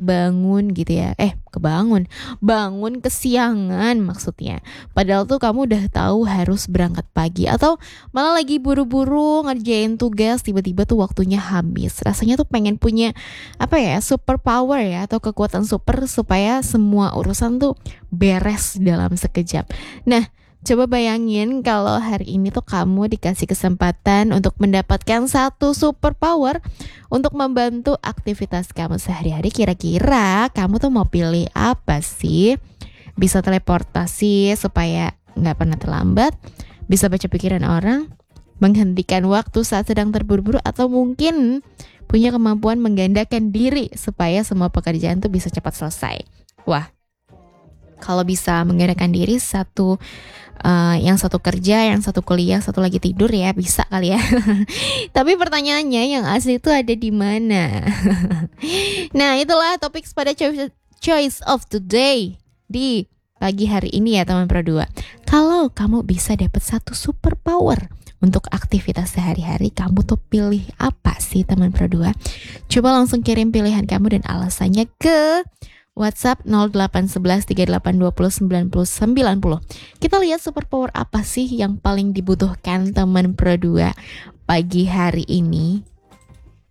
kebangun gitu ya. Bangun kesiangan maksudnya. Padahal tuh kamu udah tahu harus berangkat pagi, atau malah lagi buru-buru ngerjain tugas, tiba-tiba tuh waktunya habis. Rasanya tuh pengen punya super power ya, atau kekuatan super supaya semua urusan tuh beres dalam sekejap. Nah, coba bayangin kalau hari ini tuh kamu dikasih kesempatan untuk mendapatkan satu super power untuk membantu aktivitas kamu sehari-hari. Kira-kira kamu tuh mau pilih apa sih? Bisa teleportasi supaya nggak pernah terlambat, bisa baca pikiran orang, menghentikan waktu saat sedang terburu-buru, atau mungkin punya kemampuan menggandakan diri supaya semua pekerjaan tuh bisa cepat selesai. Wah, kalau bisa menggandakan diri, yang satu kerja, yang satu kuliah, satu lagi tidur ya, bisa kali ya. Tapi pertanyaannya, yang asli itu ada di mana? Nah, itulah topik pada choice of today di pagi hari ini ya teman Pro 2. Kalau kamu bisa dapat satu super power untuk aktivitas sehari-hari, kamu tuh pilih apa sih teman Pro 2? Coba langsung kirim pilihan kamu dan alasannya ke WhatsApp 081138209090. Kita lihat superpower apa sih yang paling dibutuhkan teman Pro 2 pagi hari ini.